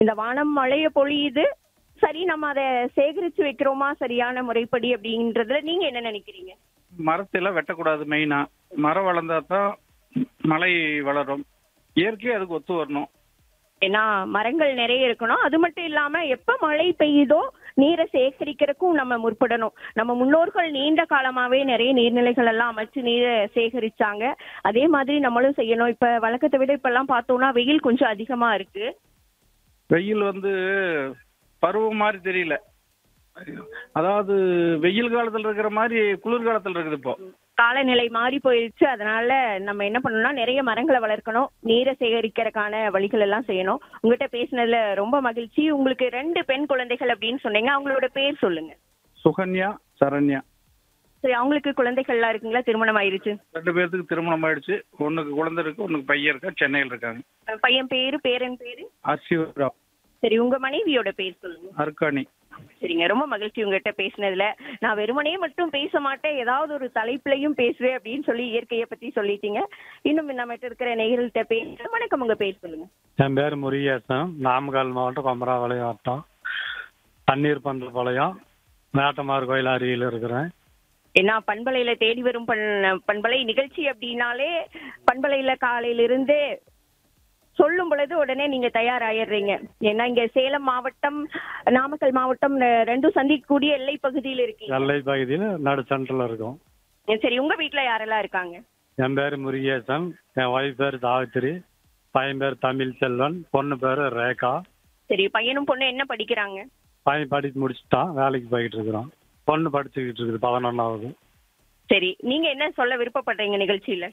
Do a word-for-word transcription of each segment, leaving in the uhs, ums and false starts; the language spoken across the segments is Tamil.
இந்த வானம் மழைய பொழியுது. சரி, நம்ம அத சேகரிச்சு வைக்கிறோமா சரியான முறைப்படி அப்படின்றதுல நீங்க என்ன நினைக்கிறீங்க? மரத்தெல்லாம் வெட்டக்கூடாது மெயினா. மரம் வளர்ந்தா தான் மழை வளரும். இயற்கையே அதுக்கு ஒத்து வரணும். ஏன்னா மரங்கள் நிறைய இருக்கணும். அது மட்டும் இல்லாம எப்ப மழை பெய்யுதோ நீரை சேகரிக்கிறதுக்கும் நம்ம முற்படணும். நம்ம முன்னோர்கள் நீண்ட காலமாவே நிறைய நீர்நிலைகள் எல்லாம் அமைச்சு நீரை சேகரிச்சாங்க. அதே மாதிரி நம்மளும் செய்யணும். இப்ப வழக்கத்தை விட இப்ப எல்லாம் பார்த்தோம்னா வெயில் கொஞ்சம் அதிகமா இருக்கு. வெயில் வந்து பருவம் மாதிரி தெரியல. அதாவது வெயில் காலத்துல இருக்கிற மாதிரி குளிர் காலத்துல இருக்குது இப்போ. காலநிலை மாறி போயிடுச்சு. அதனால நம்ம என்ன பண்ணணும்னா நிறைய மரங்களை வளர்க்கணும். நீரை சேகரிக்கிறதுக்கான வழிகள் எல்லாம் செய்யணும். உங்ககிட்ட பேசினதுல ரொம்ப மகிழ்ச்சி. உங்களுக்கு ரெண்டு பெண் குழந்தைகள் அப்படின்னு சொன்னீங்க. அவங்களோட பேர் சொல்லுங்க. சுகன்யா, சரண்யா. சரி, அவங்களுக்கு குழந்தைகள்லாம் இருக்குங்களா? திருமணம் ஆயிருச்சு? ரெண்டு பேர்த்துக்கு திருமணம் ஆயிடுச்சு. ஒண்ணுக்கு குழந்தை இருக்கு, ஒண்ணுக்கு பையன் இருக்கா, சென்னையில் இருக்காங்க. அஹ் பையன் பேரு, பேரன் பேரு? அர்ஷிவரா, சரி, உங்க மனைவியோட பேர் சொல்லுங்க. அர்காணி. சரிங்க, ரொம்ப மகிழ்ச்சி உங்ககிட்ட பேசினதுல. நான் வெறுமனே மட்டும் பேச மாட்டேன், ஏதாவது ஒரு தலைப்புலையும் பேசுவேன் அப்படின்னு சொல்லி இயற்கையை பத்தி சொல்லிட்டீங்க. இன்னும் நம்மகிட்ட இருக்கிற நேயர்கள்ட்ட பேச. வணக்கம், உங்க பேர் சொல்லுங்க. என் பேர் முருகேசன், நாமக்கல் மாவட்டம் கொமராபாளையம் வட்டம் தண்ணீர் பந்தபாளையம் மேட்டமார் கோயில் அருகில் இருக்கிறேன். ஏன்னா பண்பலையில தேடி வரும் பண் பண்பலை நிகழ்ச்சி அப்படின்னாலே பண்பலையில காலையிலிருந்து சொல்லும் பொழுது உடனே நீங்க தயாராயிடுறீங்க. ஏன்னா இங்க சேலம் மாவட்டம், நாமக்கல் மாவட்டம் அஹ், ரெண்டும் சந்திக்கக்கூடிய எல்லை பகுதியில் இருக்கீங்க. எல்லை பகுதியில் நடு சென்டரில் இருக்கும். சரி, உங்க வீட்டுல யாரெல்லாம் இருக்காங்க? என் பேர் முருகேசன், என் ஒய்ஃப் பேர் சாவித்திரி, பையன் பேர் தமிழ் செல்வன், பொண்ணு பேர் ரேகா. சரி, பையனும் பொண்ணு என்ன படிக்கிறாங்க? பையன் படித்து முடிச்சுட்டான், வேலைக்கு போய்கிட்டு இருக்கிறான். பொண்ணு படிச்சுக்கிட்டு இருக்குது, பதினொன்றாவது. சரி, நீங்க என்ன சொல்ல விருப்பப்படுறீங்க நிகழ்ச்சியில?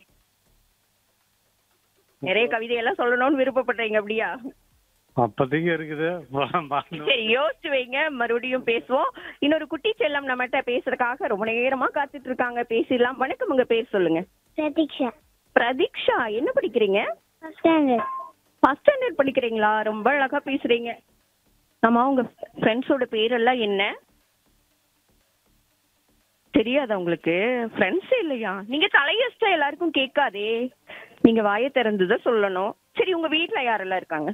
நிறைய கவிதையெல்லாம் சொல்லணும்னு விருப்பப்படுறீங்க அப்படியா? அப்போதைக்கு இருக்குது. சரி, யோசிச்சு வைங்க, மறுபடியும் பேசுவோம். இன்னொரு குட்டி செல்லம் நம்மகிட்ட பேசுறதுக்காக ரொம்ப நேரமா காத்துட்டு இருக்காங்க. பேசிடலாம். வணக்கம், உங்க பேர் சொல்லுங்க. பிரதீக்ஷா. பிரதீக்ஷா, என்ன படிக்கிறீங்க? First standard. ஃபர்ஸ்ட் ஸ்டாண்டர்ட் படிக்கிறீங்களா? ரொம்ப அழகா பேசுறீங்க. ஆமா, உங்க ஃப்ரெண்ட்ஸோட பேரெல்லாம் என்ன? தெரியாதா உங்களுக்கு? ஃப்ரெண்ட்ஸ் இல்லையா? நீங்க தலையஸ்டா எல்லாருக்கும் கேட்காதே, நீங்க வாயை திறந்துதான் சொல்லணும். சரி, உங்க வீட்டுல யாரெல்லாம் இருக்காங்க?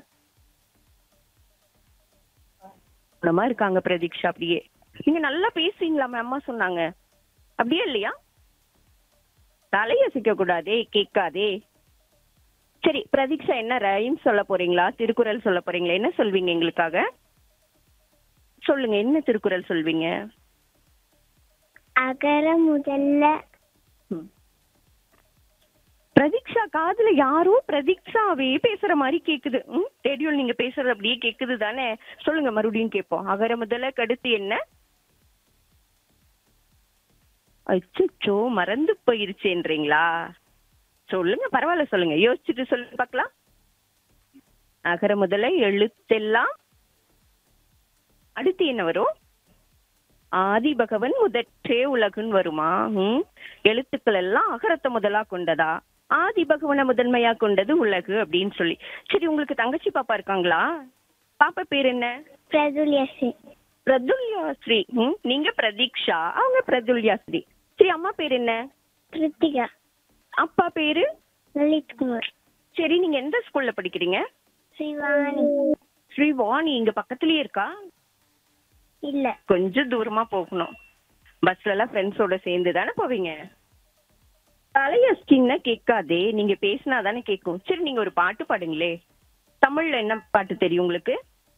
நம்ம இருக்காங்க பிரதீக்ஷா. அப்படியே நீங்க நல்லா பேசுவீங்களாமே அம்மா சொன்னாங்க. அப்படியே இல்லையா? தலையசிக்க கூடாதே, கேட்காதே. சரி, பிரதீக்ஷா, என்ன ரைம் சொல்ல போறீங்களா? திருக்குறள் சொல்ல போறீங்களா? என்ன சொல்வீங்க எங்களுக்காக? சொல்லுங்க, என்ன திருக்குறள் சொல்வீங்க? அகர முதல்ல. ம். பிரதீக்ஷா, காதுல யாரோ பிரதீக்ஷாவே பேசுற மாதிரி கேக்குது. ம், ரேடியோல நீங்க பேசுறது அப்படியே கேக்குது தானே? சொல்லுங்க, மறுபடியும் கேட்போம். அகர முதல்ல கடுத்து என்ன? அச்சோ, மறந்து போயிருச்சேன்றீங்களா? சொல்லுங்க, பரவாயில்ல, சொல்லுங்க, யோசிச்சுட்டு சொல்லுங்க பார்க்கலாம். அகர முதல்ல எழுத்தெல்லாம் அடுத்து என்ன வரும்? ஆதி பகவன் முதற்றே உலகுன்னு வருமா? ம், எழுத்துக்கள் எல்லாம் அகரத்தை முதலா கொண்டதா? ஆதி பகவனை முதன்மையா கொண்டது உலகு அப்படின்னு சொல்லி. சரி, உங்களுக்கு தங்கச்சி பாப்பா இருக்காங்களா? பாப்பா பேர் என்ன? பிரதுல்யஸ்ரீ. பிரதுல்யாஸ்ரீ. ம், நீங்க பிரதீக்ஷா, அவங்க பிரதுல்யாஸ்ரீ. சரி, அம்மா பேர் என்ன? கிருத்திகா. அப்பா பேரு? லலித்குமார். சரி, நீங்க எந்த ஸ்கூல்ல படிக்கிறீங்க? ஸ்ரீவாணி. ஸ்ரீவாணி இங்க பக்கத்துலயே இருக்கா? இல்ல, கொஞ்சம் தூரமா போகணும். பஸ்ல எல்லாம் ஃப்ரெண்ட்ஸோட சேர்ந்து தானே போவீங்க? தலையஸ்டின்னா கேட்காதே, நீங்க பேசினா தானே கேட்கும். சரி, நீங்க ஒரு பாட்டு பாடுங்களே. தமிழ்ல என்ன பாட்டு தெரியும் உங்களுக்கு?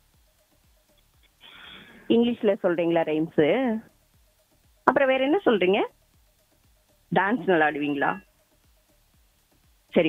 இங்கிலீஷ்ல சொல்றீங்களா ரைம்ஸ்? அப்புறம் வேற என்ன சொல்றீங்க? டான்ஸ் நல்லா ஆடுவீங்களா? சரி,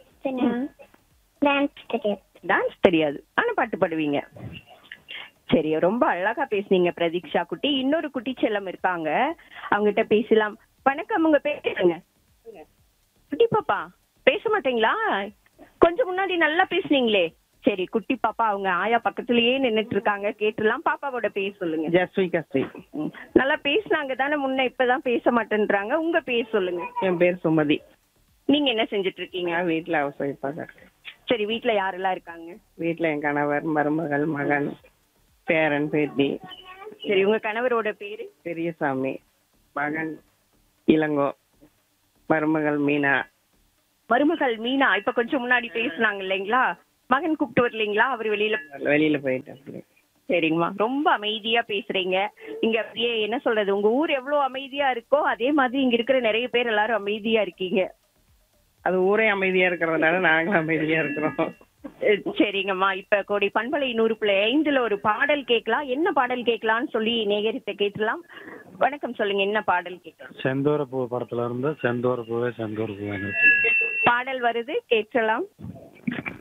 டான்ஸ் தெரியாது. டான்ஸ் தெரியாது, ஆனா பாட்டு பாடுவீங்க. சரி, ரொம்ப அழகா பேசுனீங்க பிரதீக்ஷா குட்டி. இன்னொரு குட்டி செல்லம் இருக்காங்க, அவங்ககிட்ட பேசலாம். வணக்கம், உங்க பேசுங்க. குட்டி பாப்பா, பேச மாட்டீங்களா? கொஞ்சம் முன்னாடி நல்லா பேசுனீங்களே. சரி, குட்டி பாப்பா அவங்க ஆயா பக்கத்துலயே நின்னுட்டு இருக்காங்க, கேட்டுலாம். பாப்பாவோட பேர் சொல்லுங்க. ஜஸ்விகா ஸ்ரீ. ம், நல்லா பேசுனாங்க தானே முன்ன, இப்பதான் பேச மாட்டேன்றாங்க. உங்க பேர் சொல்லுங்க. என் பேர் சுமதி. நீங்க என்ன செஞ்சுட்டு இருக்கீங்க? நான் வீட்டில் ஹவுஸ் ஒய்ஃபாக இருக்கேன். சரி, வீட்டுல யாரெல்லாம் இருக்காங்க? வீட்டில் என் கணவர், மருமகள், மகன், பேரன், பேத்தி. சரி, உங்க கணவரோட பேரு? பெரியசாமி. மகன் இளங்கோ, மருமகள் மீனா. மருமகள் மீனா இப்ப கொஞ்சம் முன்னாடி பேசுனாங்க இல்லைங்களா? மகன் கூப்பிட்டு வரலீங்களா? அவர் வெளியில வெளியில போயிட்டேன். சரிங்கம்மா, ரொம்ப அமைதியா பேசுறீங்க. இங்க அப்படியே என்ன சொல்றது, உங்க ஊர் எவ்வளவு அமைதியா இருக்கோ அதே மாதிரி இங்க இருக்கிற நிறைய பேர் எல்லாரும் அமைதியா இருக்கீங்க. அது ஊரே அமைதியா இருக்கிறதுனால நாங்களும் அமைதியா இருக்கிறோம். அஹ் சரிங்கம்மா, இப்ப கோடி பண்பலை நூறு புள்ளி ஐந்துல ஒரு பாடல் கேட்கலாம். என்ன பாடல் கேட்கலாம்னு சொல்லி நேயர்கிட்ட கேட்கலாம். வணக்கம், சொல்லுங்க, என்ன பாடல் கேட்கலாம்? செந்தூர பூ படத்துல இருந்து செந்தூர பூவே செந்தூர பூவே பாடல் வருது, கேட்கலாம்.